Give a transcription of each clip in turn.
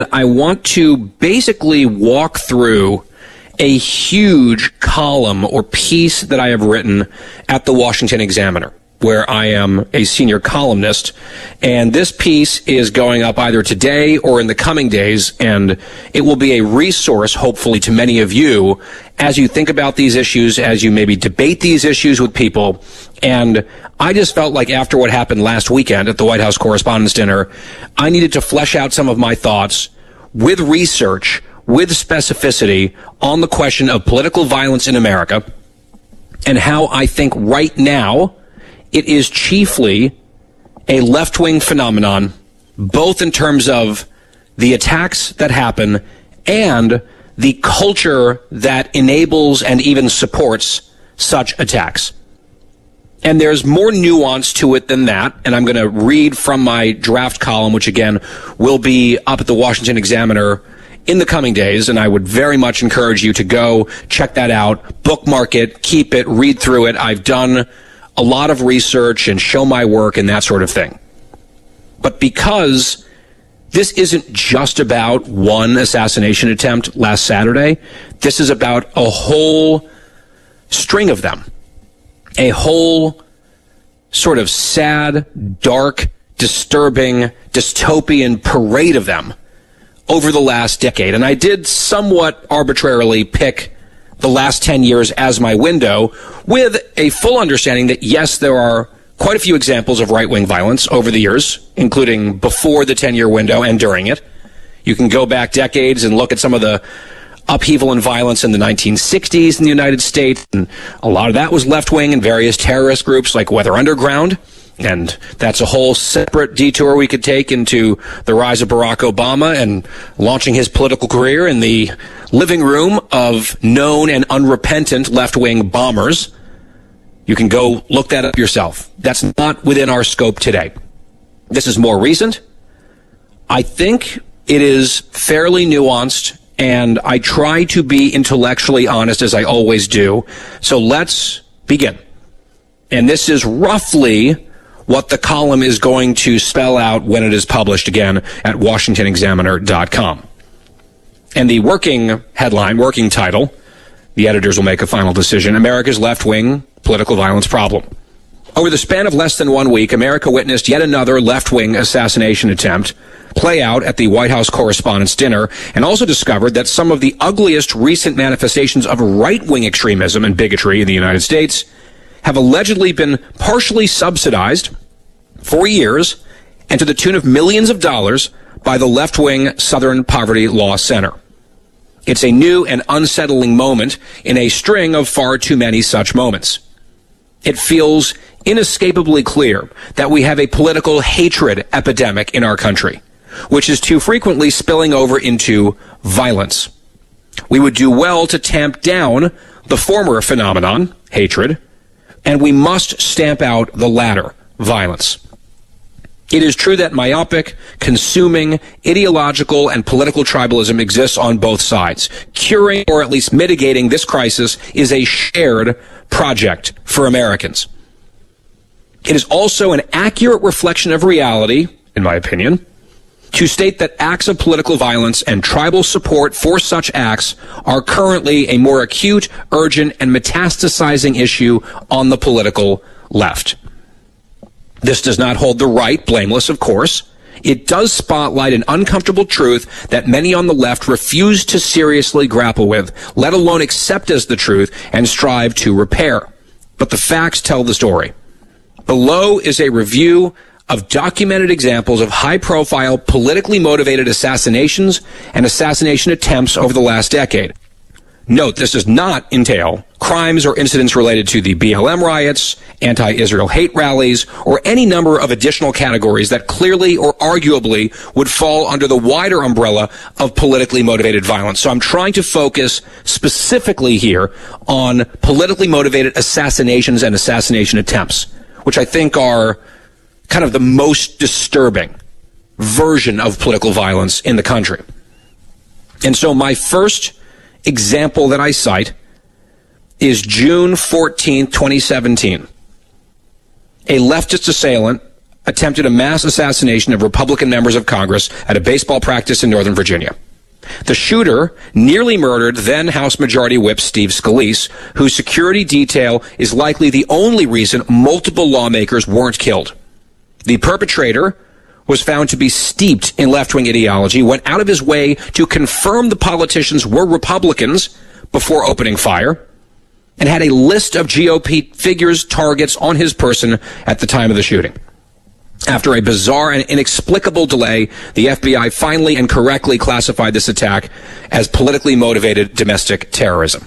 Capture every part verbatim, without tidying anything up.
I want to basically walk through a huge column or piece that I have written at the Washington Examiner, where I am a senior columnist. And this piece is going up either today or in the coming days, and it will be a resource, hopefully, to many of you as you think about these issues, as you maybe debate these issues with people. And I just felt like after what happened last weekend at the White House Correspondents' Dinner, I needed to flesh out some of my thoughts with research, with specificity on the question of political violence in America and how I think right now it is chiefly a left-wing phenomenon, both in terms of the attacks that happen and the culture that enables and even supports such attacks. And there's more nuance to it than that, and I'm going to read from my draft column, which again will be up at the Washington Examiner in the coming days, and I would very much encourage you to go check that out, bookmark it, keep it, read through it. I've done a lot of research and show my work and that sort of thing. But because this isn't just about one assassination attempt last Saturday, this is about a whole string of them. A whole sort of sad, dark, disturbing, dystopian parade of them over the last decade. And I did somewhat arbitrarily pick the last ten years as my window with a full understanding that, yes, there are quite a few examples of right-wing violence over the years, including before the ten-year window and during it. You can go back decades and look at some of the upheaval and violence in the nineteen sixties in the United States, and a lot of that was left-wing and various terrorist groups like Weather Underground, and that's a whole separate detour we could take into the rise of Barack Obama and launching his political career in the living room of known and unrepentant left-wing bombers. You can go look that up yourself. That's not within our scope today. This is more recent. I think it is fairly nuanced, and I try to be intellectually honest, as I always do. So let's begin. And this is roughly what the column is going to spell out when it is published again at Washington Examiner dot com. And the working headline, working title, the editors will make a final decision, America's Left-Wing Political Violence Problem. Over the span of less than one week, America witnessed yet another left-wing assassination attempt play out at the White House Correspondents' Dinner, and also discovered that some of the ugliest recent manifestations of right-wing extremism and bigotry in the United States have allegedly been partially subsidized for years and to the tune of millions of dollars by the left-wing Southern Poverty Law Center. It's a new and unsettling moment in a string of far too many such moments. It feels inescapably clear that we have a political hatred epidemic in our country, which is too frequently spilling over into violence. We would do well to tamp down the former phenomenon, hatred, and we must stamp out the latter, violence. It is true that myopic, consuming, ideological, and political tribalism exists on both sides. Curing, or at least mitigating, this crisis is a shared project for Americans. It is also an accurate reflection of reality, in my opinion, to state that acts of political violence and tribal support for such acts are currently a more acute, urgent, and metastasizing issue on the political left. This does not hold the right blameless, of course. It does spotlight an uncomfortable truth that many on the left refuse to seriously grapple with, let alone accept as the truth and strive to repair. But the facts tell the story. Below is a review of documented examples of high-profile, politically motivated assassinations and assassination attempts over the last decade. Note, this does not entail crimes or incidents related to the B L M riots, anti-Israel hate rallies, or any number of additional categories that clearly or arguably would fall under the wider umbrella of politically motivated violence. So I'm trying to focus specifically here on politically motivated assassinations and assassination attempts, which I think are kind of the most disturbing version of political violence in the country. And so my first example that I cite is June fourteenth, twenty seventeen. A leftist assailant attempted a mass assassination of Republican members of Congress at a baseball practice in Northern Virginia. The shooter nearly murdered then House Majority Whip Steve Scalise, whose security detail is likely the only reason multiple lawmakers weren't killed. The perpetrator was found to be steeped in left-wing ideology, went out of his way to confirm the politicians were Republicans before opening fire, and had a list of G O P figures, targets on his person at the time of the shooting. After a bizarre and inexplicable delay, the F B I finally and correctly classified this attack as politically motivated domestic terrorism.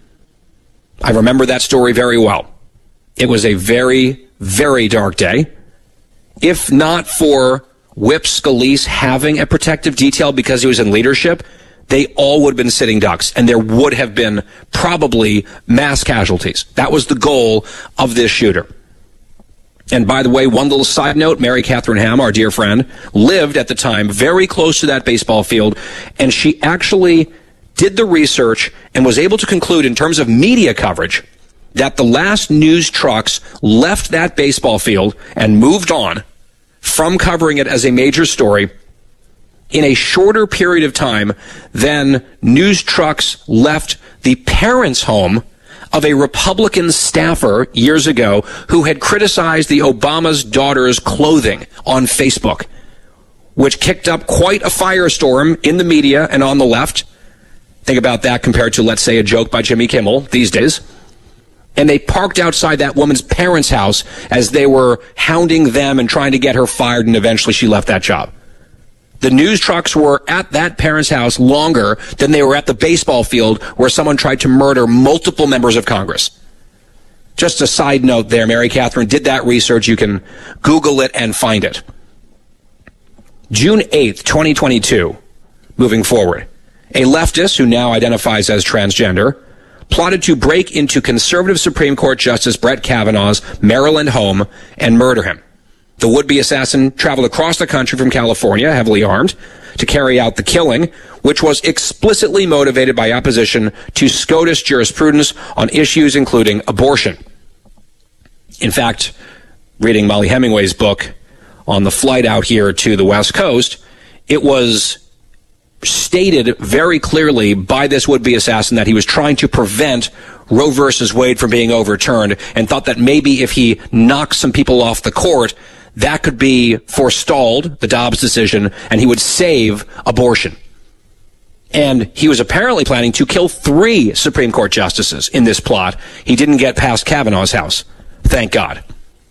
I remember that story very well. It was a very, very dark day. If not for Whip Scalise having a protective detail because he was in leadership, they all would have been sitting ducks, and there would have been probably mass casualties. That was the goal of this shooter. And by the way, one little side note, Mary Catherine Ham, our dear friend, lived at the time very close to that baseball field, and she actually did the research and was able to conclude in terms of media coverage that the last news trucks left that baseball field and moved on from covering it as a major story in a shorter period of time than news trucks left the parents' home of a Republican staffer years ago who had criticized the Obama's daughter's clothing on Facebook, which kicked up quite a firestorm in the media and on the left. Think about that compared to, let's say, a joke by Jimmy Kimmel these days. And they parked outside that woman's parents' house as they were hounding them and trying to get her fired, and eventually she left that job. The news trucks were at that parents' house longer than they were at the baseball field where someone tried to murder multiple members of Congress. Just a side note there, Mary Catherine did that research. You can Google it and find it. June eighth, twenty twenty-two, moving forward, a leftist who now identifies as transgender plotted to break into conservative Supreme Court Justice Brett Kavanaugh's Maryland home and murder him. The would-be assassin traveled across the country from California, heavily armed, to carry out the killing, which was explicitly motivated by opposition to SCOTUS jurisprudence on issues including abortion. In fact, reading Molly Hemingway's book on the flight out here to the West Coast, it was stated very clearly by this would-be assassin that he was trying to prevent Roe versus Wade from being overturned, and thought that maybe if he knocked some people off the court, that could be forestalled, the Dobbs decision, and he would save abortion. And he was apparently planning to kill three Supreme Court justices in this plot. He didn't get past Kavanaugh's house. Thank God.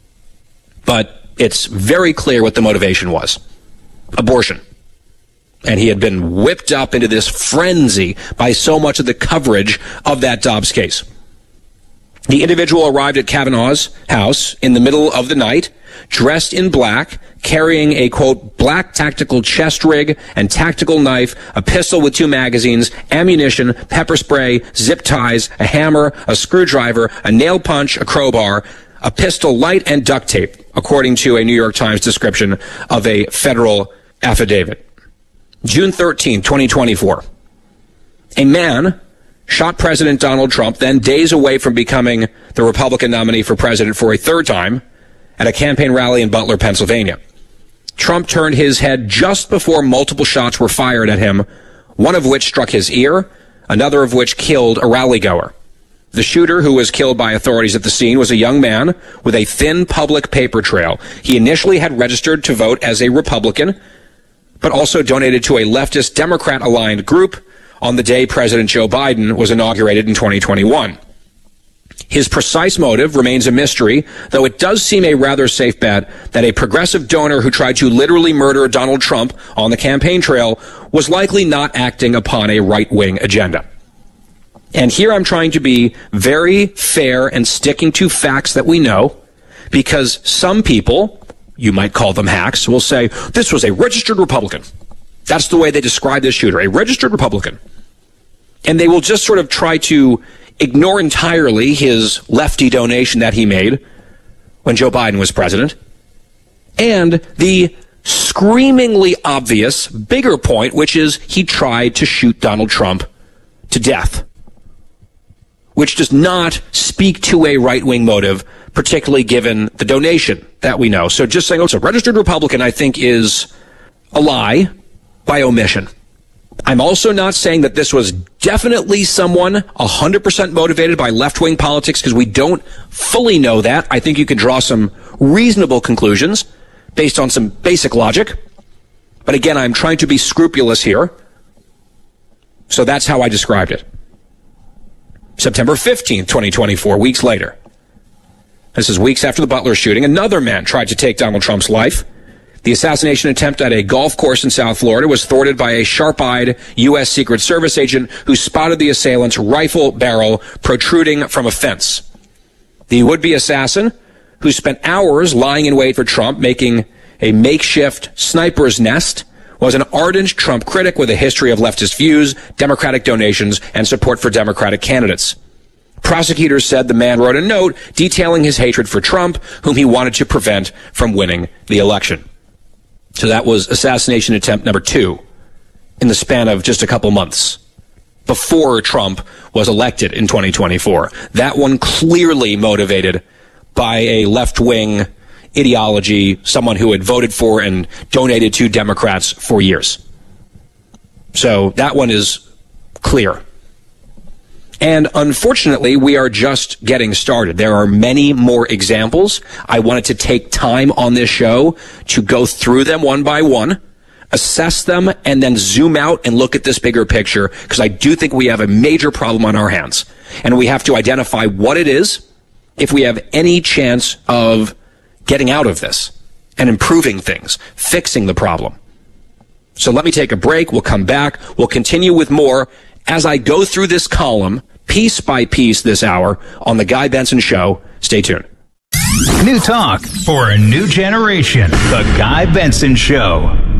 But it's very clear what the motivation was. Abortion. And he had been whipped up into this frenzy by so much of the coverage of that Dobbs case. The individual arrived at Kavanaugh's house in the middle of the night, dressed in black, carrying a, quote, black tactical chest rig and tactical knife, a pistol with two magazines, ammunition, pepper spray, zip ties, a hammer, a screwdriver, a nail punch, a crowbar, a pistol light, and duct tape, according to a New York Times description of a federal affidavit. June thirteenth, twenty twenty-four. A man shot President Donald Trump, then days away from becoming the Republican nominee for president for a third time, at a campaign rally in Butler, Pennsylvania. Trump turned his head just before multiple shots were fired at him, one of which struck his ear, another of which killed a rally-goer. The shooter, who was killed by authorities at the scene, was a young man with a thin public paper trail. He initially had registered to vote as a Republican, but also donated to a leftist Democrat-aligned group on the day President Joe Biden was inaugurated in twenty twenty-one. His precise motive remains a mystery, though it does seem a rather safe bet that a progressive donor who tried to literally murder Donald Trump on the campaign trail was likely not acting upon a right-wing agenda. And here I'm trying to be very fair and sticking to facts that we know, because some people, you might call them hacks, will say, this was a registered Republican. That's the way they describe this shooter, a registered Republican. And they will just sort of try to ignore entirely his lefty donation that he made when Joe Biden was president, and the screamingly obvious bigger point, which is he tried to shoot Donald Trump to death, which does not speak to a right-wing motive particularly given the donation that we know. So just saying, oh, it's a registered Republican, I think, is a lie by omission. I'm also not saying that this was definitely someone one hundred percent motivated by left-wing politics, because we don't fully know that. I think you can draw some reasonable conclusions based on some basic logic. But again, I'm trying to be scrupulous here. So that's how I described it. September fifteenth, twenty twenty-four, weeks later. This is weeks after the Butler shooting. Another man tried to take Donald Trump's life. The assassination attempt at a golf course in South Florida was thwarted by a sharp-eyed U S Secret Service agent who spotted the assailant's rifle barrel protruding from a fence. The would-be assassin, who spent hours lying in wait for Trump, making a makeshift sniper's nest, was an ardent Trump critic with a history of leftist views, Democratic donations, and support for Democratic candidates. Prosecutors said the man wrote a note detailing his hatred for Trump, whom he wanted to prevent from winning the election. So that was assassination attempt number two in the span of just a couple months before Trump was elected in twenty twenty-four. That one clearly motivated by a left-wing ideology, someone who had voted for and donated to Democrats for years. So that one is clear. And unfortunately, we are just getting started. There are many more examples. I wanted to take time on this show to go through them one by one, assess them, and then zoom out and look at this bigger picture, because I do think we have a major problem on our hands. And we have to identify what it is if we have any chance of getting out of this and improving things, fixing the problem. So let me take a break. We'll come back. We'll continue with more as I go through this column piece by piece this hour on The Guy Benson Show. Stay tuned. New talk for a new generation. The Guy Benson Show.